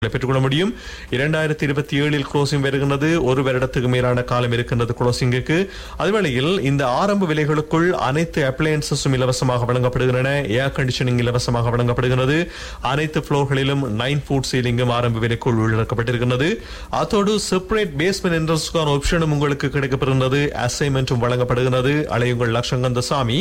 பெற்றுக்கொள்ள முடியும். 2027 க்ளோசிங் வருகின்றது. ஒரு வருடத்துக்கு மேலான காலம் இருக்கின்றது க்ளோசிங்குக்கு. அதுவேளையில் இந்த ஆரம்ப விலைகளுக்குள் அனைத்து அப்ளையன்சஸும் இலவசமாக வழங்கப்படுகின்றன. ஏர் கண்டிஷனிங் இலவசமாக வழங்கப்படுகிறது. அனைத்து ஃப்ளோர்களிலும் 9 ஃபுட் சீலிங்கும் ஆரம்ப விலைக்குள் உள்ளடக்கப்பட்டிருக்கிறது. அதோடு செப்பரேட் பேஸ்மெண்ட் என்ட்ரன்ஸ்க்கான ஆப்ஷனும் உங்களுக்கு கிடைக்கப்படுகிறது. அசைன்மெண்ட்டும் வழங்கப்படுகிறது. அலையுங்கள் லட்சங்கந்தசாமி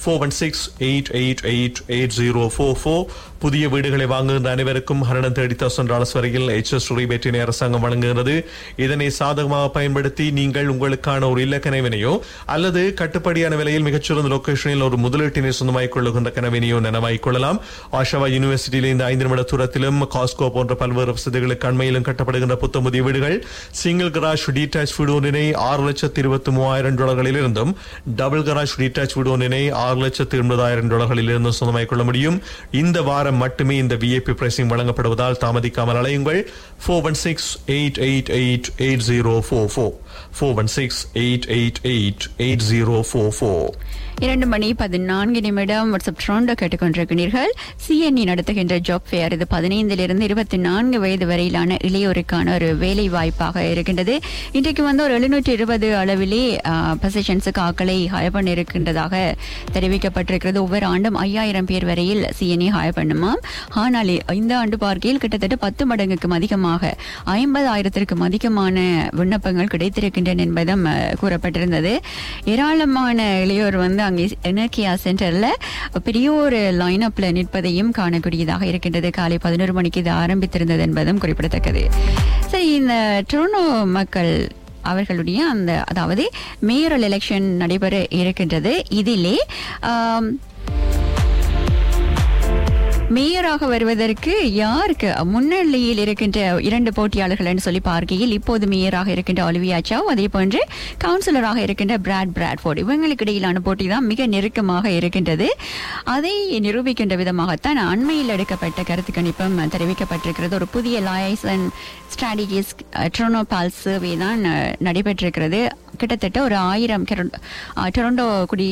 4168888044. புதிய வீடுகளை வாங்குகின்ற அனைவருக்கும் $130,000 வரையில் HS ரீபேட்டினை அரசாங்கம் வழங்குகிறது. இதனை சாதகமாக பயன்படுத்தி நீங்கள் உங்களுக்கான ஒரு இல்ல கனவினையோ அல்லது கட்டுப்படியான விலையில் மிகச்சிறந்த லொகேஷனில் ஒரு முதலீட்டினை சொந்தமாக்கிக் கொள்ளுகின்ற கனவினையோ நனவாக்கிக் கொள்ளலாம். ஆஷாவா யூனிவர்சிட்டியில் இந்த 5 நிமிட தூரத்திலும் காஸ்கோ போன்ற பல்வேறு வசதிகளுக்கு அண்மையிலும் கட்டப்படுகின்ற புத்தமுதிய வீடுகள் சிங்கிள் கராஜ் டீடாச் வீடு ஒன்றினை $6,23,000 இருந்தும் டபுள் கராஜ் டீடாச் வீடு ஒன்றினை $6,80,000 இருந்தும் சொந்தமாக்கிக் கொள்ள முடியும். இந்த வாரம் மட்டுமே இந்த VIP பிரைசிங் வழங்கப்படுவதால் தாமதிக்காமல் அலையுங்கள். 4168888044 4168888044. 2:14 வாட்ஸ்அப் ட்ரோண்டோ கேட்டுக்கொண்டிருக்கிறீர்கள். CNE நடத்துகின்ற ஜாப் ஃபேர் இது 15 இருந்து 24 வயது வரையிலான இளையோருக்கான ஒரு வேலை வாய்ப்பாக இருக்கின்றது. இன்றைக்கு ஒரு 720 அளவிலே பொசிஷன்ஸுக்கு ஆக்களை ஹயர் பண்ண இருக்கின்றதாக தெரிவிக்கப்பட்டிருக்கிறது. ஒவ்வொரு ஆண்டும் 5000 பேர் வரையில் CNE ஹயர் பண்ணுமாம். ஆனால் இந்த ஆண்டு பார்க்கையில் கிட்டத்தட்ட 10 மடங்குக்கும் அதிகமாக 50,000க்கும் அதிகமான விண்ணப்பங்கள் கிடைத்திருக்கின்றன என்பதும் கூறப்பட்டிருந்தது. ஏராளமான இளையோர் அங்கே எனக்கியா சென்டர்ல பெரிய ஒரு லைன் அப்ல நிற்பதையும் காணக்கூடியதாக இருக்கின்றது. காலை 11 மணிக்கு இது ஆரம்பித்திருந்தது என்பதும் குறிப்பிடத்தக்கது. சரி, இந்த டொரண்டோ மக்கள் அவர்களுடைய அதாவது மேயரல் எலெக்ஷன் நடைபெற இருக்கின்றது. இதிலே மேயராக வருவதற்கு யாருக்கு முன்னிலையில் இருக்கின்ற 2 போட்டியாளர்கள் என்று சொல்லி பார்க்கையில் இப்போது மேயராக இருக்கின்ற ஒலிவியா சாவ், அதே போன்று கவுன்சிலராக இருக்கின்ற பிராட்ஃபோர்ட், இவங்களுக்கு இடையிலான போட்டி தான் மிக நெருக்கமாக இருக்கின்றது. அதை நிரூபிக்கின்ற விதமாகத்தான் அண்மையில் எடுக்கப்பட்ட கருத்து கணிப்பும் தெரிவிக்கப்பட்டிருக்கிறது. ஒரு புதிய liaison strategies Toronto balls survey தான் நடைபெற்றிருக்கிறது. கிட்டத்தட்ட ஒரு 1000 டொரண்டோ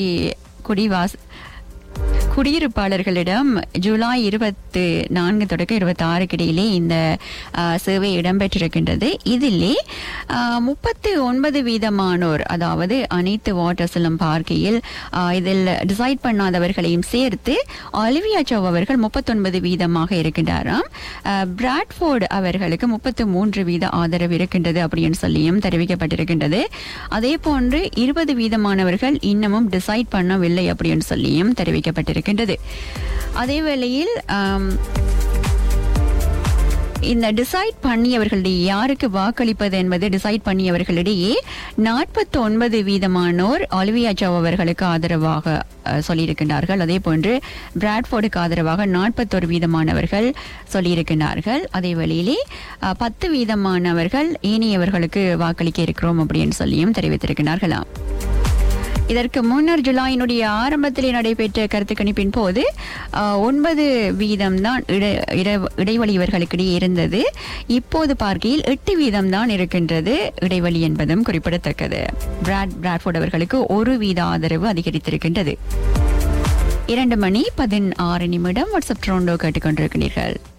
குடியிருப்பாளர்களிடம் ஜூலை 24 தொடக்கம் 26 இடையிலே இந்த சர்வே இடம்பெற்றிருக்கின்றது. இதிலே 39% அதாவது அனைத்து வாட்டர்ஸிலும் பார்க்கையில் இதில் டிசைட் பண்ணாதவர்களையும் சேர்த்து ஒலிவியா சாவ் அவர்கள் 39% இருக்கின்றாராம். பிராட்ஃபோர்ட் அவர்களுக்கு 33% ஆதரவு இருக்கின்றது அப்படின்னு சொல்லியும் தெரிவிக்கப்பட்டிருக்கின்றது. அதே போன்று 20% இன்னமும் டிசைட் பண்ணவில்லை அப்படின்னு சொல்லியும் தெரிவிக்கப்பட்டிருக்கின்றது. அதே வேளையில் இந்த டிசைட் பண்ணியவர்களிடையே யாருக்கு வாக்களிப்பது என்பது டிசைட் பண்ணியவர்களிடையே 49% ஒலிவியா சாவ் அவர்களுக்கு ஆதரவாக சொல்லியிருக்கின்றார்கள். அதே போன்று பிராட்ஃபோர்டுக்கு ஆதரவாக 41% சொல்லியிருக்கிறார்கள். அதே வேளையிலே 10% ஏனையவர்களுக்கு வாக்களிக்க இருக்கிறோம் அப்படின்னு சொல்லியும் தெரிவித்திருக்கிறார்களாம். இதற்கு முன்னர் ஜூலையினுடைய ஆரம்பத்திலே நடைபெற்ற கருத்து கணிப்பின் போது 9% தான் இடைவெளி இவர்களுக்கிடையே இருந்தது. இப்போது பார்க்கையில் 8% தான் இருக்கின்றது இடைவெளி என்பதும் குறிப்பிடத்தக்கது. பிராட்ஃபோர்ட் அவர்களுக்கு 1% ஆதரவு அதிகரித்திருக்கின்றது. 2:16 வாட்ஸ்அப் ட்ரோண்டோ கேட்டுக்கொண்டிருக்கிறீர்கள்.